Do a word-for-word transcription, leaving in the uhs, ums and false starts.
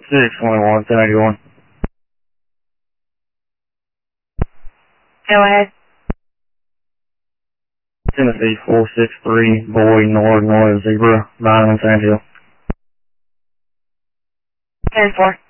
six twenty-one, ten eighty-one. Go ahead. Tennessee four six three, boy, north, north, zebra, nine one Sand Hill. ten four.